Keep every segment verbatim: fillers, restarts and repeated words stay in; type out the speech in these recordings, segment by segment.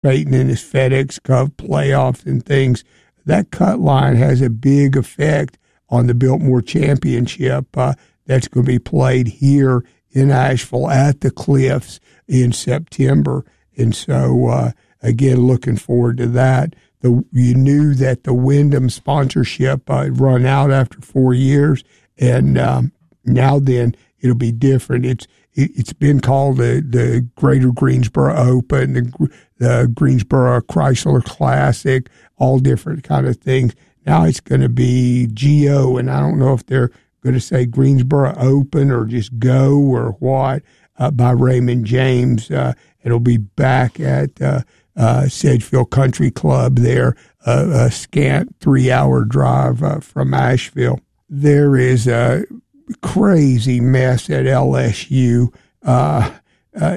participating in this FedEx Cup playoffs and things. That cut line has a big effect on the Biltmore Championship uh, that's going to be played here in Asheville at the Cliffs in September. And so, uh, again, looking forward to that. The, you knew that the Wyndham sponsorship uh, had run out after four years, and um, now then it'll be different. It's it, it's been called the, the Greater Greensboro Open, the, the Greensboro Chrysler Classic, all different kind of things. Now it's going to be G O, and I don't know if they're going to say Greensboro Open or just Go or what, uh, by Raymond James. Uh, it'll be back at uh, uh, Sedgefield Country Club there, uh, a scant three-hour drive uh, from Asheville. There is a crazy mess at L S U. Uh, uh,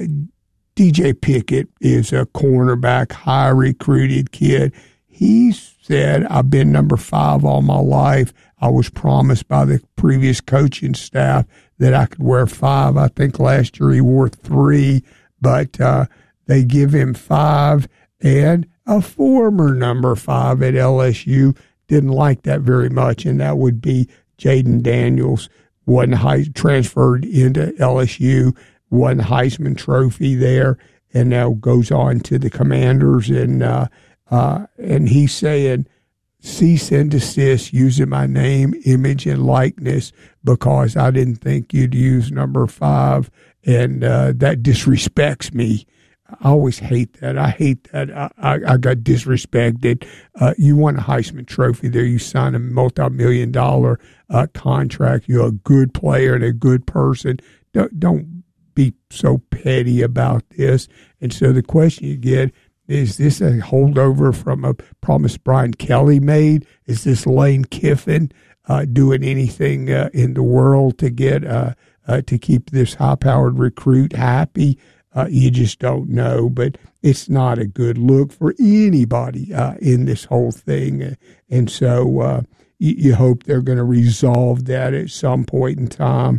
D J Pickett is a cornerback, high recruited kid. He said, I've been number five all my life. I was promised by the previous coaching staff that I could wear five. I think last year he wore three, but uh, they give him five. And a former number five at L S U didn't like that very much, and that would be Jaden Daniels. Won high, transferred into L S U, won Heisman Trophy there, and now goes on to the Commanders. And uh, uh, and he's saying, cease and desist using my name, image, and likeness because I didn't think you'd use number five, and uh, that disrespects me. I always hate that. I hate that. I, I, I got disrespected. Uh, you won a Heisman Trophy there. You signed a multi-million dollar uh, contract. You're a good player and a good person. Don't, don't be so petty about this. And so the question you get, is this a holdover from a promise Brian Kelly made? Is this Lane Kiffin uh, doing anything uh, in the world to get uh, uh, to keep this high-powered recruit happy? Uh, you just don't know, but it's not a good look for anybody uh, in this whole thing. And so uh, you, you hope they're going to resolve that at some point in time.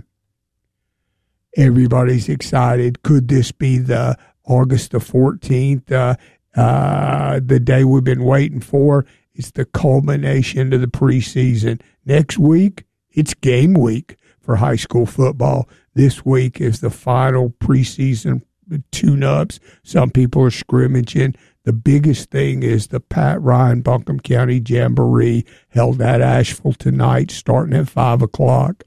Everybody's excited. Could this be the August the fourteenth, uh, uh, the day we've been waiting for? It's the culmination of the preseason. Next week, it's game week for high school football. This week is the final preseason tune-ups. Some people are scrimmaging. The biggest thing is the Pat Ryan Buncombe County Jamboree held at Asheville tonight, starting at five o'clock.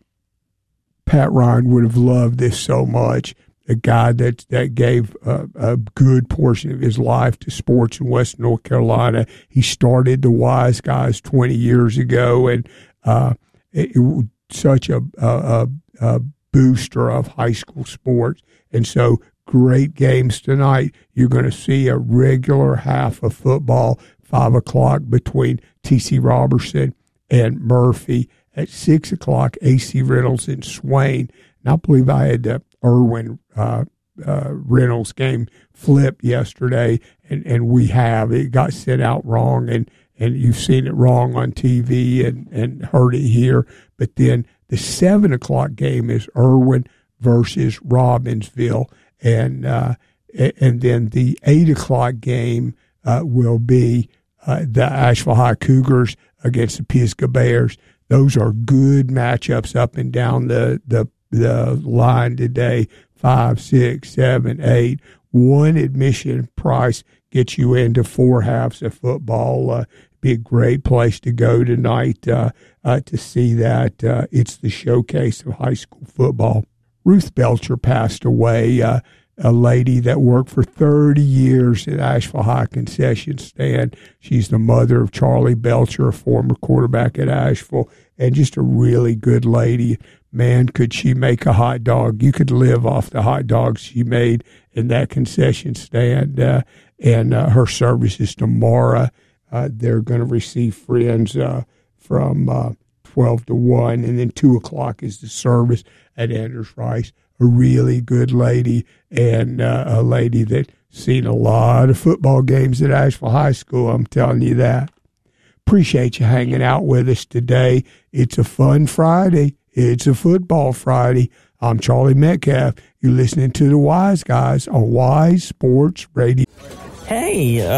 Pat Ryan would have loved this so much. A guy that that gave a, a good portion of his life to sports in West North Carolina. He started the Wise Guys twenty years ago, and uh, it, it was such a, a, a booster of high school sports. And so great games tonight. You're going to see a regular half of football, five o'clock between T C Robertson and Murphy. At six o'clock, A C Reynolds and Swain. And I believe I had the Irwin uh, uh, Reynolds game flip yesterday, and, and we have. It got sent out wrong, and, and you've seen it wrong on T V and, and heard it here. But then the seven o'clock game is Irwin versus Robbinsville. And uh, and then the eight o'clock game uh, will be uh, the Asheville High Cougars against the Pisgah Bears. Those are good matchups up and down the, the, the line today. Five, six, seven, eight. One admission price gets you into four halves of football. Uh, be a great place to go tonight uh, uh, to see that. Uh, it's the showcase of high school football. Ruth Belcher passed away, uh, a lady that worked for thirty years at Asheville High Concession Stand. She's the mother of Charlie Belcher, a former quarterback at Asheville, and just a really good lady. Man, could she make a hot dog. You could live off the hot dogs she made in that concession stand. Uh, and uh, her services tomorrow, uh, they're going to receive friends uh, from uh, twelve to one, and then two o'clock is the service at Anders Rice. A really good lady, and uh, a lady that seen a lot of football games at Asheville High School, I'm telling you that. Appreciate you hanging out with us today. It's a fun Friday. It's a football Friday. I'm Charlie Metcalf. You're listening to the Wise Guys on Wise Sports Radio. Hey,